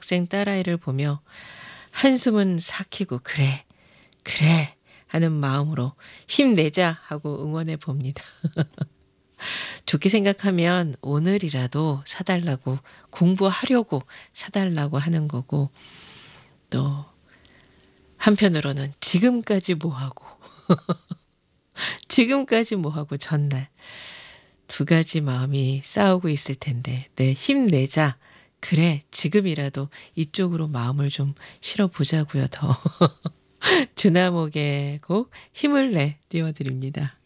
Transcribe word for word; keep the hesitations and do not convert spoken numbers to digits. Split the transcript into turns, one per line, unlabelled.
중학생 딸아이를 보며 한숨은 삭히고 그래, 그래 하는 마음으로 힘내자 하고 응원해 봅니다. 좋게 생각하면 오늘이라도 사달라고 공부하려고 사달라고 하는 거고 또 한편으로는 지금까지 뭐하고 지금까지 뭐하고 전날 두 가지 마음이 싸우고 있을 텐데 네 힘내자. 그래 지금이라도 이쪽으로 마음을 좀 실어보자고요. 더 주나목의 곡 힘을 내 띄워드립니다.